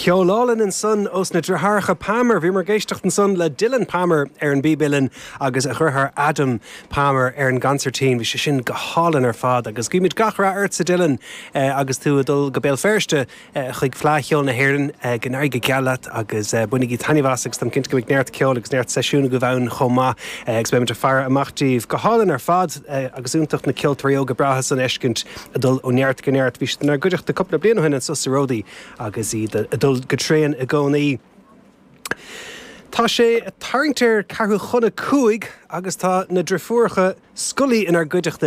Ceolálan an son os na dratharcha Palmer, bhí mar géistecht an son le Dylan Palmer an bíbilin agus a churthar Adam Palmer an gancertín, bhí sé sin go hálan ar fad agus gúimid gachra airt sa Dylan agus tú a dul go béal ferste chuig fláithceol na hhéireann gnáir go gealat agus bunig í tanihhasagus tam cinnt go bhíh neart ceol agus neart seisiúna go bhain chomá agus bé a fear amachtíomh go hálan ar fad agus úntacht na ceoltarío go bratha san eiscint a dul ó neart go neart bhí na gcuideach de coppla bliana hin an susaródaí agus iad a dul go tréan a gcónaí. Tá sé a tarringtar carú chuna cuaig agus tá na drifúracha sculí in ar gcuideachta